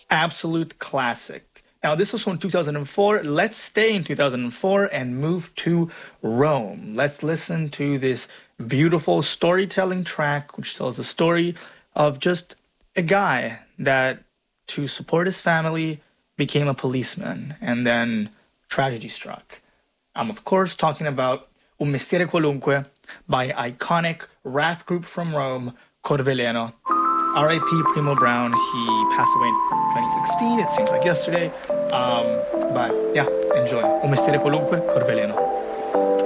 Absolute classic. Now, this was from 2004. Let's stay in 2004 and move to Rome. Let's listen to this beautiful storytelling track, which tells the story of just a guy that, to support his family, became a policeman, and then tragedy struck. I'm, of course, talking about Un Mestiere Qualunque by iconic rap group from Rome, Corveleno. R.I.P. Primo Brown. He passed away in 2016. It seems like yesterday. But yeah, enjoy. Un Mestiere Qualunque, Corveleno.